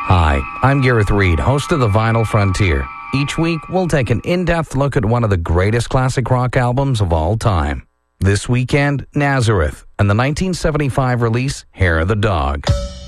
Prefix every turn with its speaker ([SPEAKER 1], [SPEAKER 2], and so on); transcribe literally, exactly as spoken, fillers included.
[SPEAKER 1] Hi, I'm Gareth Reed, host of The Vinyl Frontier. Each week, we'll take an in-depth look at one of the greatest classic rock albums of all time. This weekend, Nazareth, and the nineteen seventy-five release, Hair of the Dog.